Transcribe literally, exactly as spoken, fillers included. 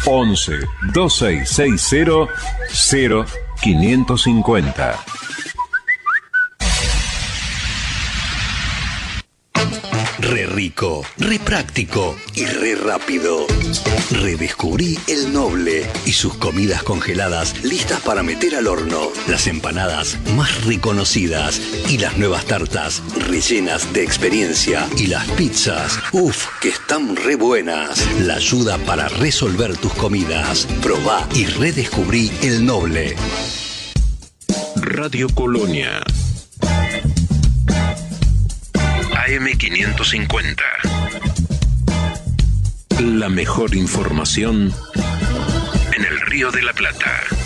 once veintiséis sesenta cero quinientos cincuenta. Re rico, re práctico y re rápido. Redescubrí El Noble y sus comidas congeladas listas para meter al horno. Las empanadas más reconocidas y las nuevas tartas rellenas de experiencia. Y las pizzas, uff, que están re buenas. La ayuda para resolver tus comidas. Probá y redescubrí El Noble. Radio Colonia A M quinientos cincuenta. La mejor información en el Río de la Plata.